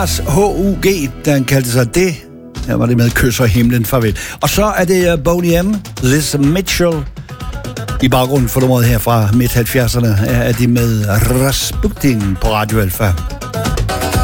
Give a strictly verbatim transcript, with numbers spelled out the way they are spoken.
H U G, den kaldte sig det. Her var det med Kysser himlen farvel. Og så er det Boney M, Liz Mitchell. I baggrunden for nummeret her fra midt halvfjerdserne er de med Rasputin på Radio Alfa.